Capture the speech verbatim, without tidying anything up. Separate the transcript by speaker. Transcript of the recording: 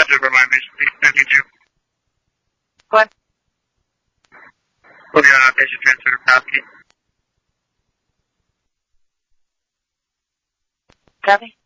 Speaker 1: Center for my mission. Thank you.
Speaker 2: What?
Speaker 1: We'll be on outpatient transfer to Kowski.
Speaker 2: Copy.